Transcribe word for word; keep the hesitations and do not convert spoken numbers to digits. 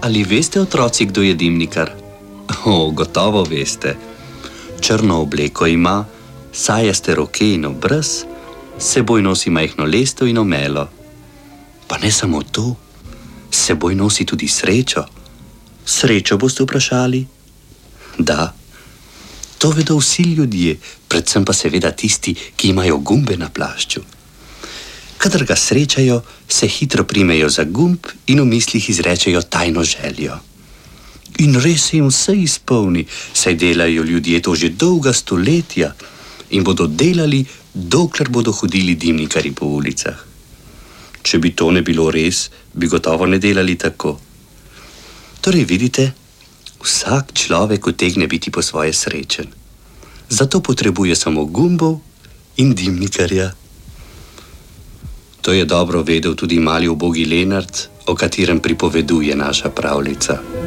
Ali veste, otroci, kdo je dimnikar? O, gotovo veste. Črno obleko ima, sajaste roke in obraz, seboj nosi majhno lesto in omelo. Pa ne samo to, seboj nosi tudi srečo. Srečo boste vprašali? Da, to vedo vsi ljudje, predvsem pa seveda tisti, ki imajo gumbe na plašču. Kadar ga srečajo, se hitro primejo za gumb in v mislih izrečejo tajno željo. In res se jim vse izpolni, saj delajo ljudje to že dolga stoletja in bodo delali, dokler bodo hodili dimnikarji po ulicah. Če bi to ne bilo res, bi gotovo ne delali tako. Torej vidite, vsak človek utegne biti po svoje srečen. Zato potrebuje samo gumbov in dimnikarja. To je dobro vedel tudi mali ubogi Lenart, o katerem pripoveduje naša pravljica.